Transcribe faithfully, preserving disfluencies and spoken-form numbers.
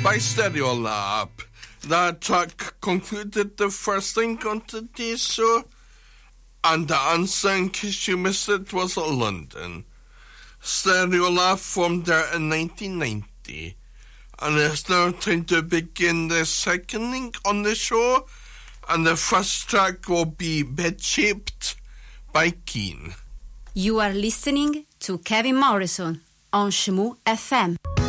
by Stereolab. That track concluded the first link on today's show, and the answer, in case you missed it, was London. Stereolab formed there in nineteen ninety, and it's now time to begin the second link on the show, and the first track will be Bed-Shaped by Keane. You are listening to Kevin Morrison on Shmoo F M.